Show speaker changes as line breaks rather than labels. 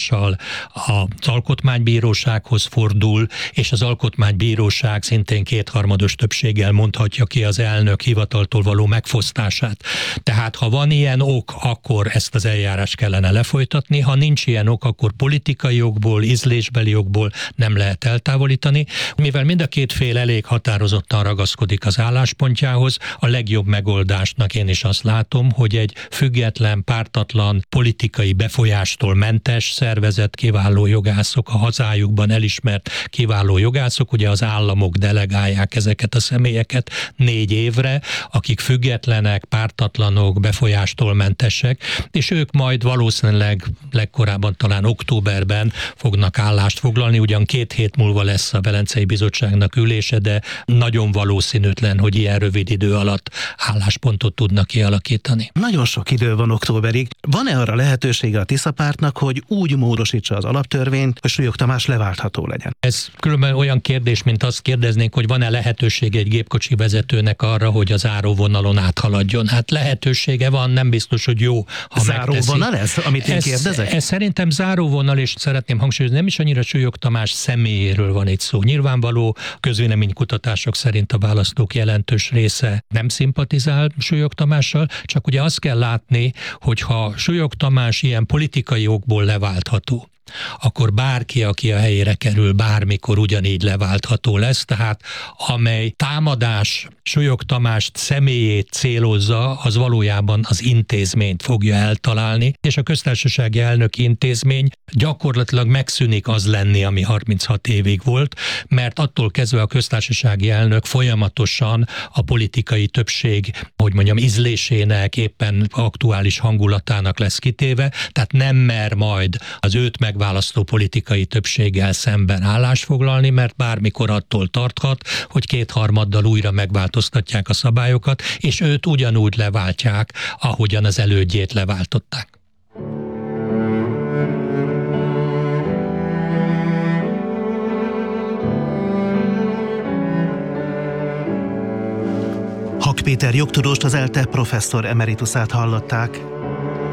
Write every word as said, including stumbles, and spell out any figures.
eljárással az alkotmánybírósághoz fordul, és az alkotmánybíróság szintén kétharmados többséggel mondhatja ki az elnök hivataltól való megfosztását. Tehát ha van ilyen ok, akkor ezt az eljárást kellene lefolytatni, ha nincs ilyen ok, akkor politikai jogból, ízlésbeli jogból nem lehet eltávolítani. Mivel mind a két fél elég határozottan ragaszkodik az álláspontjához, a legjobb megoldásnak én is azt látom, hogy egy független, pártatlan, politikai befolyástól mentes szervezet, kiváló jogászok, a hazájukban elismert kiváló jogászok, ugye az államok delegálják ezeket a személyeket négy évre, akik függetlenek, pártatlanok, befolyástól mentesek, és ők majd valószínűleg legkorábban talán októberben fognak állást foglalni, ugyan két hét múlva lesz a Velencei Bizottságnak ülése, de nagyon valószínűtlen, hogy ilyen rövid idő alatt álláspontot tudnak kialakítani.
Nagyon sok idő van októberig. Van-e arra lehetősége a Tisza pártnak, hogy úgy módosítsa az alaptörvényt, hogy Súlyog Tamás leváltható legyen?
Ez különben olyan kérdés, mint azt kérdeznénk, hogy van-e lehetőség egy gépkocsi vezetőnek arra, hogy a záróvonalon áthaladjon. Hát lehetősége van, nem biztos, hogy jó, ha
záróvonal ez, amit én
ez,
kérdezek?
Ez szerintem záróvonal, és szeretném hangsúlyozni, nem is annyira Súlyog Tamás személyéről van itt szó. Nyilvánvaló közvéleménykutatások szerint a választók jelentős része nem szimpatizál Súlyog Tamással, csak ugye azt kell látni, hogy ha Súlyog Tamás ilyen politikai okból leváltható, akkor bárki, aki a helyére kerül, bármikor ugyanígy leváltható lesz, tehát amely támadás Súlyog Tamás személyét célozza, az valójában az intézményt fogja eltalálni, és a köztársasági elnöki intézmény gyakorlatilag megszűnik az lenni, ami harminchat évig volt, mert attól kezdve a köztársasági elnök folyamatosan a politikai többség, hogy mondjam, ízlésének, éppen aktuális hangulatának lesz kitéve, tehát nem mer majd az őt megválasztó politikai többséggel szemben állást foglalni, mert bármikor attól tarthat, hogy kétharmaddal újra megváltoztatják a szabályokat, és őt ugyanúgy leváltják, ahogyan az elődjét leváltották.
Hak Péter jogtudóst, az ELTE professzor emeritusát hallották.